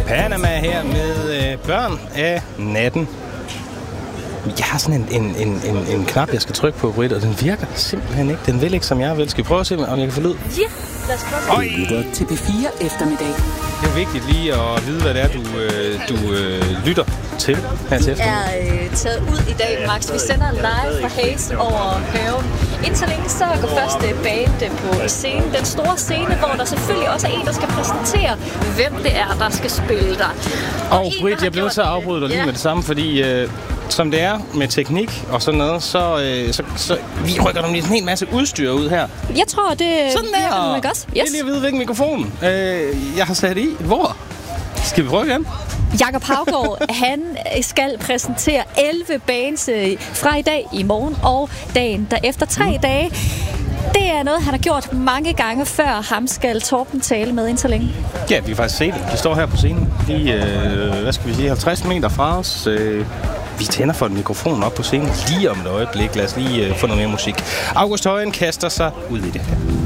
Panama her med børn af natten. Jeg har sådan en knap, jeg skal trykke på, Britt, og den virker simpelthen ikke. Den vil ikke, som jeg vil. Skal vi prøve at se, om jeg kan få lyd? Ja, lad os prøve. Du lytter til P4 eftermiddag. Det er vigtigt lige at vide, hvad det er, du lytter til her til eftermiddag. Vi er taget ud i dag, Max. Vi sender live fra Hayes over haven. Indtil længe så går første band på scenen. Den store scene, hvor der selvfølgelig også er en, der skal præsentere, hvem det er, der skal spille der. Og Britt, jeg bliver nødt til at afbryde dig lige med det samme, fordi som det er med teknik og sådan noget, så vi rykker nogle en hel masse udstyr ud her. Jeg tror, det sådan der. Yes. Jeg vil lige vide, hvilken mikrofon jeg har sat i. Hvor? Skal vi prøve igen? Jakob Haugaard, han skal præsentere 11 bands fra i dag, i morgen og dagen derefter 3 dage. Det er noget, han har gjort mange gange før. Ham skal Torben tale med indtil længe. Ja, vi kan faktisk se det. De står her på scenen. Lige, 50 meter fra os. Vi tænder for en mikrofon op på scenen lige om et øjeblik. Lad os lige få noget mere musik. August Højen kaster sig ud i det her.